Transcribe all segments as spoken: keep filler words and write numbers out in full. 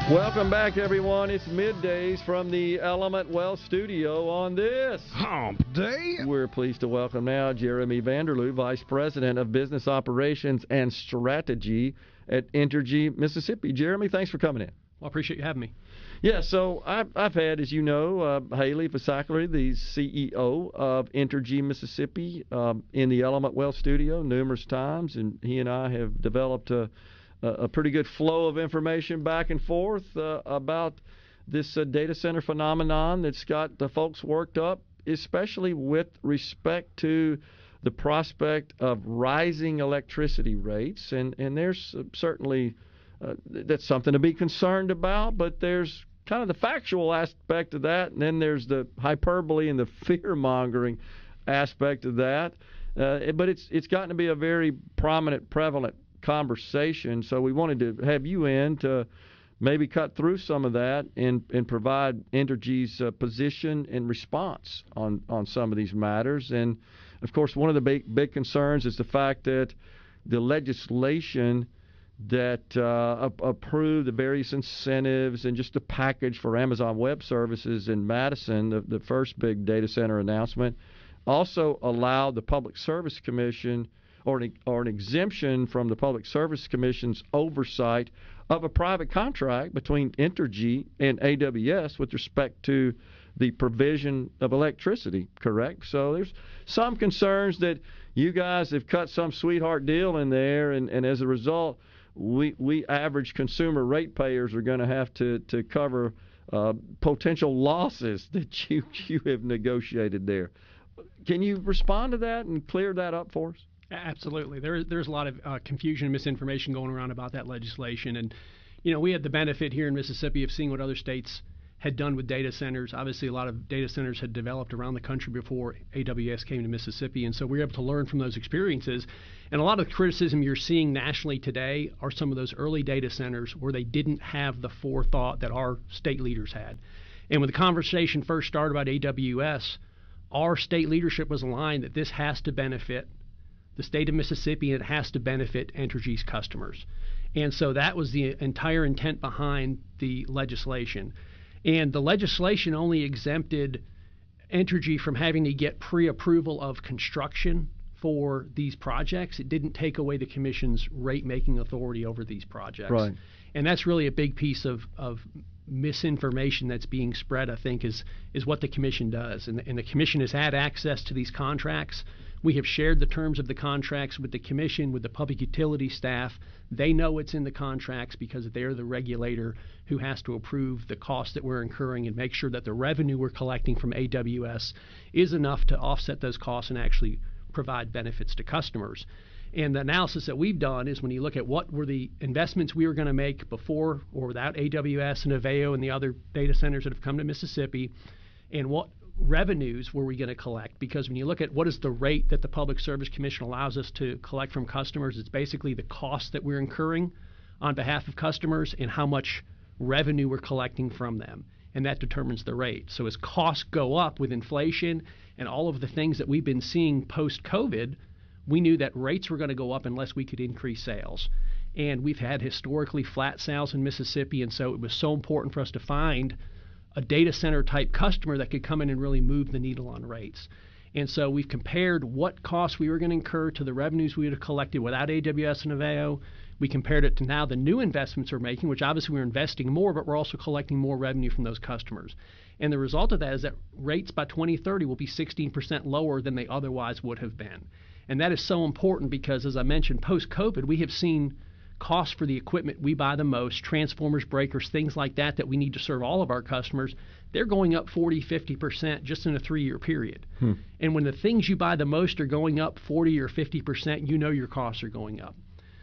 Welcome back, everyone. It's middays from the Element Wealth studio on this Hump Day. We're pleased to welcome now Jeremy Vanderloo, Vice President of Business Operations and Strategy at Entergy Mississippi. Jeremy, thanks for coming in. Well, I appreciate you having me. Yeah, so I've, I've had, as you know, uh, Haley Fasakler, the C E O of Entergy Mississippi, um, in the Element Wealth studio numerous times, and he and I have developed a a pretty good flow of information back and forth uh, about this uh, data center phenomenon that's got the folks worked up, especially with respect to the prospect of rising electricity rates. And, and there's uh, certainly uh, that's something to be concerned about, but there's kind of the factual aspect of that, and then there's the hyperbole and the fear-mongering aspect of that. Uh, but it's it's gotten to be a very prominent, prevalent conversation, so we wanted to have you in to maybe cut through some of that and, and provide Entergy's uh, position and response on, on some of these matters. And, of course, one of the big, big concerns is the fact that the legislation that uh, approved the various incentives and just the package for Amazon Web Services in Madison, the, the first big data center announcement, also allowed the Public Service Commission Or an, or an exemption from the Public Service Commission's oversight of a private contract between Entergy and A W S with respect to the provision of electricity, correct? So there's some concerns that you guys have cut some sweetheart deal in there, and, and as a result, we, we average consumer ratepayers are going to have to, to cover uh, potential losses that you, you have negotiated there. Can you respond to that and clear that up for us? Absolutely. There, there's a lot of uh, confusion and misinformation going around about that legislation. And, you know, we had the benefit here in Mississippi of seeing what other states had done with data centers. Obviously, a lot of data centers had developed around the country before A W S came to Mississippi. And so we were able to learn from those experiences. And a lot of the criticism you're seeing nationally today are some of those early data centers where they didn't have the forethought that our state leaders had. And when the conversation first started about A W S, our state leadership was aligned that this has to benefit the state of Mississippi, and it has to benefit Entergy's customers. And so that was the entire intent behind the legislation. And the legislation only exempted Entergy from having to get pre-approval of construction for these projects. It didn't take away the Commission's rate-making authority over these projects. Right. And that's really a big piece of, of misinformation that's being spread, I think, is is what the Commission does. And the, and the Commission has had access to these contracts. We have shared the terms of the contracts with the Commission, with the public utility staff. They know what's in the contracts because they're the regulator who has to approve the costs that we're incurring and make sure that the revenue we're collecting from A W S is enough to offset those costs and actually provide benefits to customers. And the analysis that we've done is when you look at what were the investments we were going to make before or without A W S and Aveo and the other data centers that have come to Mississippi, and what revenues were we going to collect? Because when you look at what is the rate that the Public Service Commission allows us to collect from customers, it's basically the cost that we're incurring on behalf of customers and how much revenue we're collecting from them. And that determines the rate. So as costs go up with inflation and all of the things that we've been seeing post-COVID, we knew that rates were going to go up unless we could increase sales. And we've had historically flat sales in Mississippi, and so it was so important for us to find a data center type customer that could come in and really move the needle on rates. And so we've compared what costs we were going to incur to the revenues we would have collected without A W S and Aveo. We compared it to now the new investments we're making, which obviously we're investing more, but we're also collecting more revenue from those customers. And the result of that is that rates by twenty thirty will be sixteen percent lower than they otherwise would have been. And that is so important because, as I mentioned, post-COVID, we have seen costs for the equipment we buy the most, transformers, breakers, things like that, that we need to serve all of our customers, they're going up forty, fifty percent just in a three-year period. Hmm. And when the things you buy the most are going up forty or fifty percent, you know your costs are going up.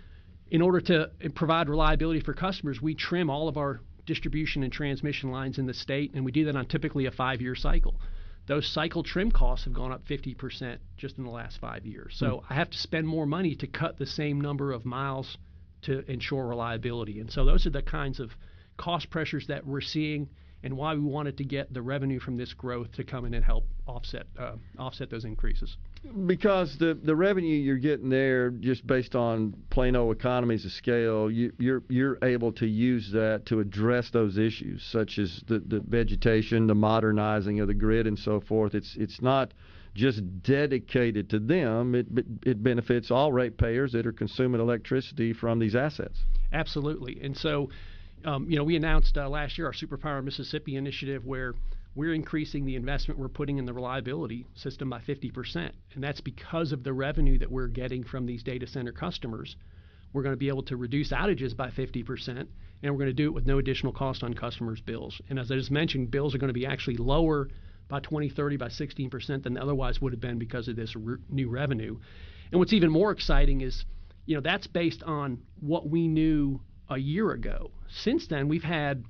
In order to provide reliability for customers, we trim all of our distribution and transmission lines in the state, and we do that on typically a five-year cycle. Those cycle trim costs have gone up fifty percent just in the last five years. So hmm. I have to spend more money to cut the same number of miles to ensure reliability. And so those are the kinds of cost pressures that we're seeing, and why we wanted to get the revenue from this growth to come in and help offset uh, offset those increases. Because the the revenue you're getting there, just based on plain old economies of scale, you, you're you're able to use that to address those issues, such as the, the vegetation, the modernizing of the grid, and so forth. It's it's not just dedicated to them. It it benefits all ratepayers that are consuming electricity from these assets. Absolutely, and so. Um, you know, we announced uh, last year our Superpower Mississippi initiative, where we're increasing the investment we're putting in the reliability system by fifty percent. And that's because of the revenue that we're getting from these data center customers. We're going to be able to reduce outages by fifty percent, and we're going to do it with no additional cost on customers' bills. And as I just mentioned, bills are going to be actually lower by twenty thirty by sixteen percent than they otherwise would have been because of this re- new revenue. And what's even more exciting is, you know, that's based on what we knew a year ago. Since then, we've had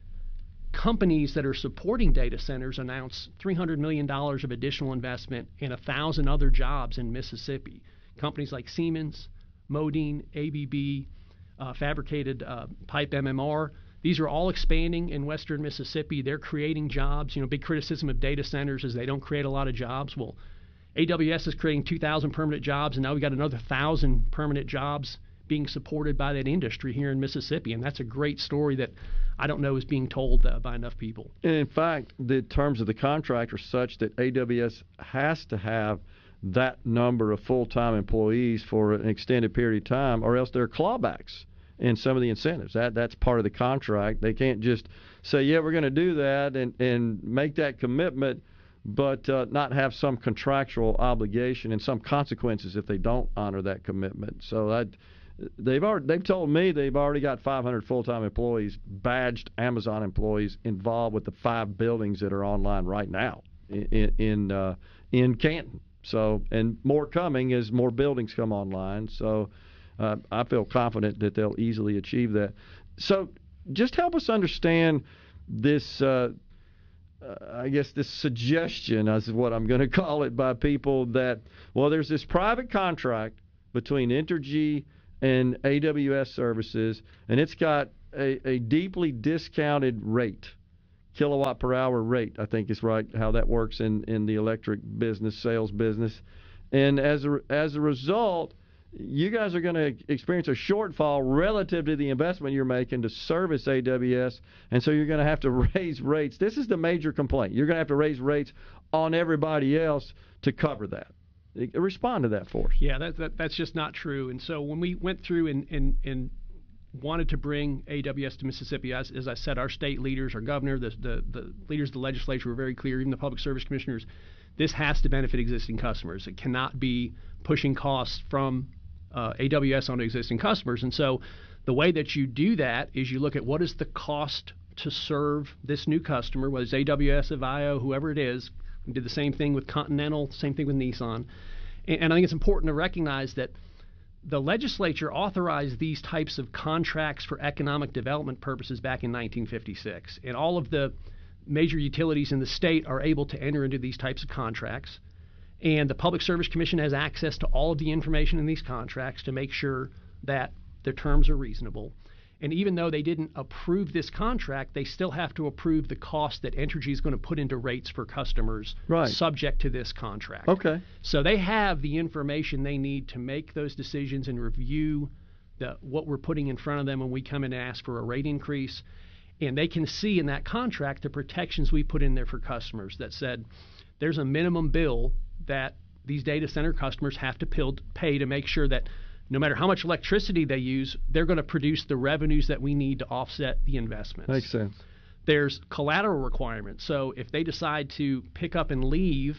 companies that are supporting data centers announce three hundred million dollars of additional investment and one thousand other jobs in Mississippi. Companies like Siemens, Modine, A B B, uh, Fabricated uh, Pipe M M R. These are all expanding in western Mississippi. They're creating jobs. You know, big criticism of data centers is they don't create a lot of jobs. Well, A W S is creating two thousand permanent jobs, and now we got another one thousand permanent jobs being supported by that industry here in Mississippi. And that's a great story that I don't know is being told uh, by enough people. And in fact, the terms of the contract are such that A W S has to have that number of full-time employees for an extended period of time, or else there are clawbacks in some of the incentives. That That's part of the contract. They can't just say, yeah, we're going to do that and, and make that commitment, but uh, not have some contractual obligation and some consequences if they don't honor that commitment. So I They've already, they've told me they've already got five hundred full-time employees, badged Amazon employees, involved with the five buildings that are online right now in in, uh, in Canton. So, and more coming as more buildings come online. So, uh, I feel confident that they'll easily achieve that. So, just help us understand this. Uh, uh, I guess this suggestion, is what I'm going to call it, by people that, well, there's this private contract between Entergy and A W S services, and it's got a, a deeply discounted rate, kilowatt per hour rate, I think is right, how that works in, in the electric business, sales business. And as a, as a result, you guys are going to experience a shortfall relative to the investment you're making to service A W S, and so you're going to have to raise rates. This is the major complaint. You're going to have to raise rates on everybody else to cover that. Respond to that for us. Yeah, that, that that's just not true. And so when we went through and, and, and wanted to bring A W S to Mississippi, as, as I said, our state leaders, our governor, the, the, the leaders of the legislature were very clear, even the public service commissioners, this has to benefit existing customers. It cannot be pushing costs from uh, A W S on existing customers. And so the way that you do that is you look at what is the cost to serve this new customer, whether it's A W S, Avio, whoever it is. We did the same thing with Continental, same thing with Nissan. And, and I think it's important to recognize that the legislature authorized these types of contracts for economic development purposes back in nineteen fifty-six. And all of the major utilities in the state are able to enter into these types of contracts. And the Public Service Commission has access to all of the information in these contracts to make sure that the terms are reasonable. And even though they didn't approve this contract, they still have to approve the cost that Entergy is going to put into rates for customers right. subject to this contract. Okay. So they have the information they need to make those decisions and review the, what we're putting in front of them when we come in and ask for a rate increase. And they can see in that contract the protections we put in there for customers that said there's a minimum bill that these data center customers have to pay to make sure that no matter how much electricity they use, they're going to produce the revenues that we need to offset the investments. Makes sense. There's collateral requirements. So if they decide to pick up and leave,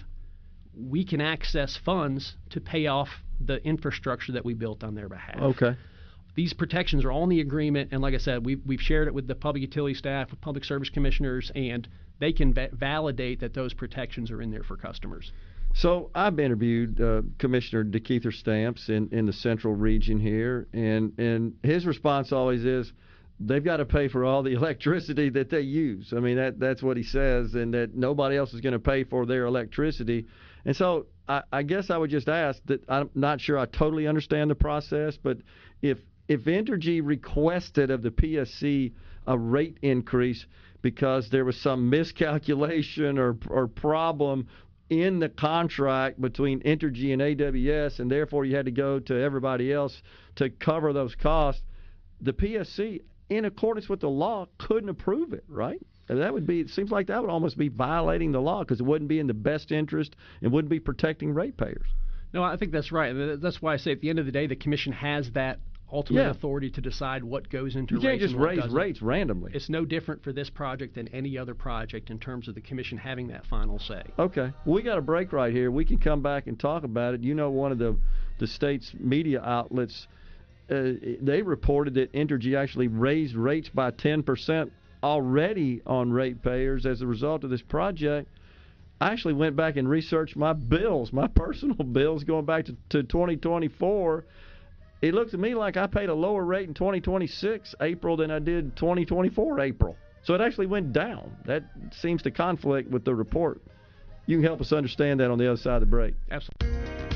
we can access funds to pay off the infrastructure that we built on their behalf. Okay. These protections are all in the agreement, and like I said, we've, we've shared it with the public utility staff, with public service commissioners, and they can va- validate that those protections are in there for customers. So I've interviewed uh, Commissioner DeKeither Stamps in, in the central region here, and, and his response always is they've got to pay for all the electricity that they use. I mean, that that's what he says, and that nobody else is going to pay for their electricity. And so I, I guess I would just ask that I'm not sure I totally understand the process, but if if Entergy requested of the P S C a rate increase because there was some miscalculation or or problem in the contract between Entergy and A W S, and therefore you had to go to everybody else to cover those costs, the P S C, in accordance with the law, couldn't approve it, right? And that would be, it seems like that would almost be violating the law because it wouldn't be in the best interest and wouldn't be protecting ratepayers. No, I think that's right. That's why I say at the end of the day, the commission has that ultimate Yeah. authority to decide what goes into You rates. can't just and what raise doesn't. rates randomly. It's no different for this project than any other project in terms of the commission having that final say. Okay. Well, we got a break right here. We can come back and talk about it. You know, one of the, the state's media outlets, uh, they reported that Entergy actually raised rates by ten percent already on ratepayers as a result of this project. I actually went back and researched my bills, my personal bills going back to, to twenty twenty-four. It looked to me like I paid a lower rate in twenty twenty-six April than I did twenty twenty-four April. So it actually went down. That seems to conflict with the report. You can help us understand that on the other side of the break. Absolutely.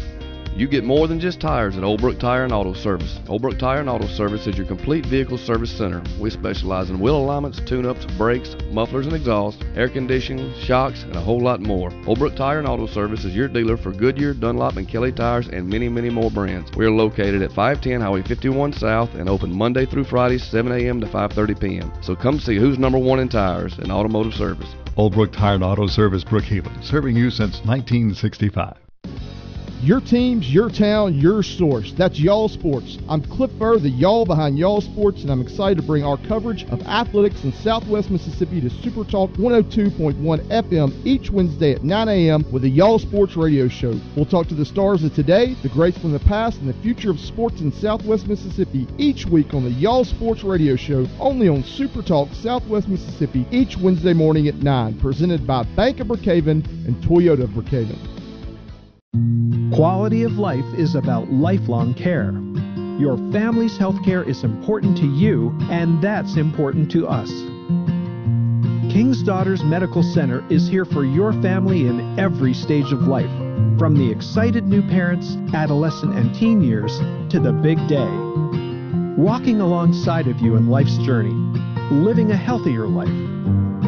You get more than just tires at Old Brook Tire and Auto Service. Old Brook Tire and Auto Service is your complete vehicle service center. We specialize in wheel alignments, tune-ups, brakes, mufflers and exhaust, air conditioning, shocks, and a whole lot more. Old Brook Tire and Auto Service is your dealer for Goodyear, Dunlop, and Kelly tires and many, many more brands. We are located at five ten Highway fifty-one South and open Monday through Friday, seven a.m. to five thirty p.m. So come see who's number one in tires and automotive service. Old Brook Tire and Auto Service, Brookhaven, serving you since nineteen sixty-five. Your teams, your town, your source. That's Y'all Sports. I'm Cliff Burr, the Y'all behind Y'all Sports, and I'm excited to bring our coverage of athletics in Southwest Mississippi to Super Talk one oh two point one F M each Wednesday at nine a.m. with the Y'all Sports Radio Show. We'll talk to the stars of today, the greats from the past, and the future of sports in Southwest Mississippi each week on the Y'all Sports Radio Show, only on Super Talk Southwest Mississippi each Wednesday morning at nine, presented by Bank of Brookhaven and Toyota of Brookhaven. Quality of life is about lifelong care. Your family's health care is important to you, and that's important to us. King's Daughters Medical Center is here for your family in every stage of life, from the excited new parents, adolescent and teen years, to the big day. Walking alongside of you in life's journey, living a healthier life.